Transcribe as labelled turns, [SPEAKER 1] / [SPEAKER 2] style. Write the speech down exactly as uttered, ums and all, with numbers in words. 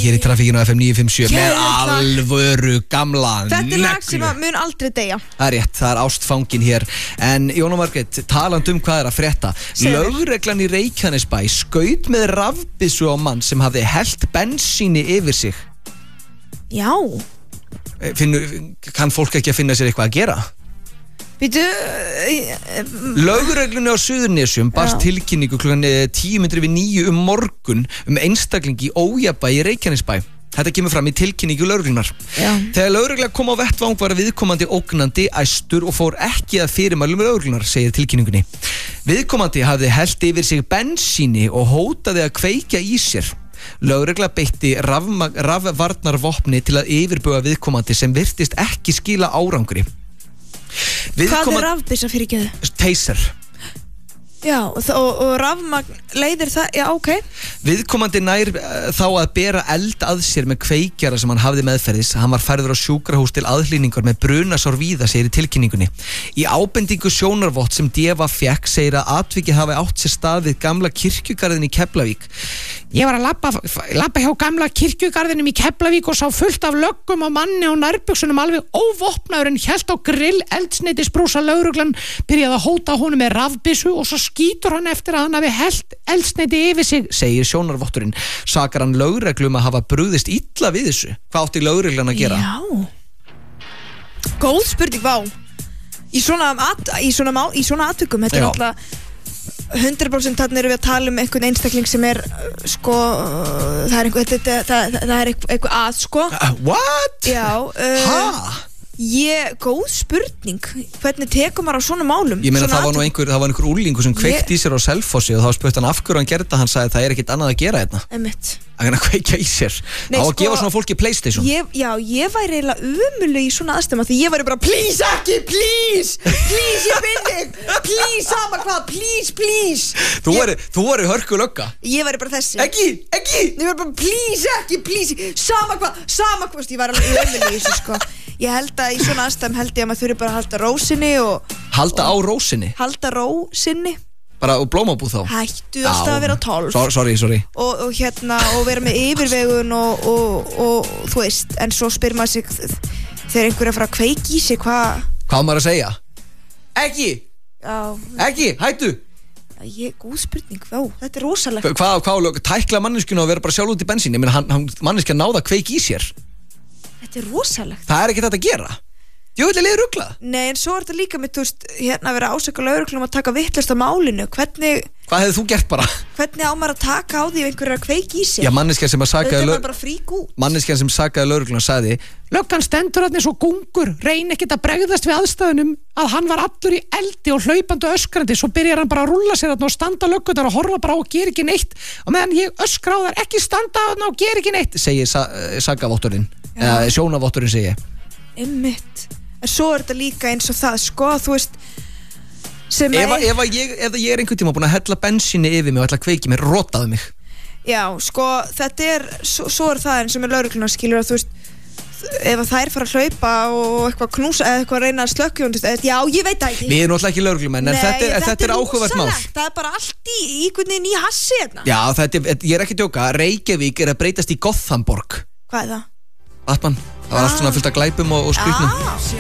[SPEAKER 1] hér í Trafíkinu á F M níu fimm sjö með
[SPEAKER 2] Geðveikt lag.
[SPEAKER 1] alvöru gamla
[SPEAKER 2] Þetta er lag
[SPEAKER 1] neglu.
[SPEAKER 2] sem að mun aldrei deyja.
[SPEAKER 1] Það er rétt, það er ástfangin hér. En Jóna Margrét, talandi um hvað er að frétta.
[SPEAKER 2] Segðu mér.
[SPEAKER 1] Lögreglan í Reykjanesbæ skaut með rafbyssu á mann sem hafði hellt bensíni yfir sig.
[SPEAKER 2] Já.
[SPEAKER 1] Finnu, kann fólk ekki að finna sér eitthvað að gera?
[SPEAKER 2] Býtu
[SPEAKER 1] Lögreglunni á Suðurnesjum barst
[SPEAKER 2] Já.
[SPEAKER 1] tilkynningu klukkan tíu mínútur yfir níu um morgun um einstakling í ójafnvægi í Reykjanesbæ. Þetta kemur fram í tilkynningu lögreglunar.
[SPEAKER 2] Já.
[SPEAKER 1] Þegar lögregla kom á vettvang var viðkomandi ógnandi, æstur og fór ekki að fyrirmælum lögreglunar, segir tilkynningunni. Viðkomandi hafði hellt yfir sig bensíni og hótaði að kveikja í sér. Lögregla beitti rafvarnarvopni til að yfirbuga viðkomandi sem virtist ekki skila árangri.
[SPEAKER 2] Hvað er rafbyssa fyrir geðu?
[SPEAKER 1] Taser.
[SPEAKER 2] Já, og, og, og rafmagn leiðir það, já, ok.
[SPEAKER 1] Viðkomandi nær uh, þá að bera eld að sér með kveikjara sem hann hafði meðferðis. Hann var færður á sjúkrahús til aðhlýningar með brunasár víða, segir í tilkynningunni. Í ábendingu sjónarvott sem D V fékk segir að atvikið hafi átt sér stað við gamla kirkjugarðin í Keflavík. Ég var að labba, labba hjá gamla kirkjugarðinum í Keflavík og sá fullt af löggum og manni og nærbuksunum alveg óvopnaður en hélt á grill eldsneytisbrúsa. Lögreglan byrjaði að hóta honum með rafbyssu og svo skýtur hann eftir að hann hafi hellt eldsneyti yfir sig, segir sjónarvotturinn. Sakar hann lögreglu um að hafa brugðist illa við þessu. Hvað átti lögreglan að gera?
[SPEAKER 2] Já. Góð spurning, vá. Í svona, at, í svona, má, í svona atvikum, þetta er
[SPEAKER 1] Já.
[SPEAKER 2] alltaf hundrað prósent þarna erum við að tala um einhvern einstakling sem er sko, það er einhver, þetta, það, það, það er eitthvað að sko.
[SPEAKER 1] Uh, what?
[SPEAKER 2] Já. Uh,
[SPEAKER 1] Hæ?
[SPEAKER 2] Ég, góð spurning. Hvernig tekur maður á svona málum?
[SPEAKER 1] Ég meina
[SPEAKER 2] Svona
[SPEAKER 1] það var nú
[SPEAKER 2] atvik-
[SPEAKER 1] einhver, það var einhver úlingur sem kveikt í sér á Selfossi og þá spurt hann af hverju hann gerði það. Hann sagði það er ekkit annað að gera þetta.
[SPEAKER 2] Einmitt.
[SPEAKER 1] Að hann að kveikja í sér.
[SPEAKER 2] Nei,
[SPEAKER 1] Á að
[SPEAKER 2] sko,
[SPEAKER 1] gefa svona fólki PlayStation.
[SPEAKER 2] Ég, já, ég væri eiginlega umulig í svona aðstæðum því ég væri bara, please ekki, please please, ég bið þig, please, sama hvað, please, please
[SPEAKER 1] Þú
[SPEAKER 2] ég,
[SPEAKER 1] væri, þú væri hörku lögga.
[SPEAKER 2] ég væri bara þessi
[SPEAKER 1] Ekki, ekki.
[SPEAKER 2] ég væri bara, please ekki, please sama hvað, sama hvað, ég væri alveg umulig í þessu sko. Ég held að í svona aðstæðum held ég að maður þurfi bara að halda rósinni og
[SPEAKER 1] Halda á rósinni.
[SPEAKER 2] halda rósinni
[SPEAKER 1] Bara og blómabúð þá.
[SPEAKER 2] hættu alltaf að vera tólf
[SPEAKER 1] So, Sorry, sorry.
[SPEAKER 2] og, og hérna og vera með yfirvegun og, og, og þú veist, en svo spyr maður sig þegar einhver er að fara að kveiki í sig hvað
[SPEAKER 1] Hvað á maður að segja? Ekki,
[SPEAKER 2] já,
[SPEAKER 1] ekki, hættu.
[SPEAKER 2] ég, góð spurning, já, þetta er rosalegt
[SPEAKER 1] Hvað, hvað á lög, tækla manneskjuna og vera bara sjálf út í bensín. Ég meina, hann, hann manneskja náða að kveiki í sér.
[SPEAKER 2] þetta er rosalegt
[SPEAKER 1] Það er ekki þetta að gera. Djöfullega ruglað.
[SPEAKER 2] nei, en svo er þetta líka með, þú veist, hérna að vera ásaka lögreglum að taka vitlaust á málinu hvernig,
[SPEAKER 1] Hvað hefði þú gert bara?
[SPEAKER 2] hvernig á maður að taka á því ef einhver er að kveiki í sig
[SPEAKER 1] Já, manneskja sem að
[SPEAKER 2] þetta
[SPEAKER 1] sakaði
[SPEAKER 2] er
[SPEAKER 1] lög...
[SPEAKER 2] maður bara frík út
[SPEAKER 1] Manneskjan sem sakaði lögregluna sagði löggan stendur hann eins og gungur, reyn ekkert að bregðast við aðstæðunum að hann var allur í eldi og hlaupandi og öskrandi, svo byrjar hann bara að rúlla sér hann og standa löggunar og horfa bara á og gera ekki neitt og meðan ég öskra á þar ekki standa hann og gera ekki neitt, segir sa sakavotturinn eða sjónavotturinn segi
[SPEAKER 2] einmitt, en svo er þetta líka eins og það, sko, þú veist sem
[SPEAKER 1] ef,
[SPEAKER 2] er
[SPEAKER 1] ef, ég, ef ég er einhvern tíma búin að hella bensíni yfir mig og ætla að kveiki mér, rotaðu mig
[SPEAKER 2] já, sko, þetta er svo, svo er það eins og með lögregluna skilur að þú veist ef að þær fara að hlaupa og eitthvað knúsa eða eitthvað að reyna að slökkja já, ég veit það ekki
[SPEAKER 1] Við erum náttúrulega ekki lögreglumenn, en
[SPEAKER 2] Nei,
[SPEAKER 1] þetta er, þetta er áhugavert mál.
[SPEAKER 2] rosalegt. Það er bara allt í einhvern veginn í hassi hérna.
[SPEAKER 1] Já, þetta er, ég er ekki að djóka, Reykjavík er að breytast í Gothamborg.
[SPEAKER 2] Hvað er það?
[SPEAKER 1] Batman, það var allt svona fullt af glæpum og, og skrýtnum.
[SPEAKER 2] Ah.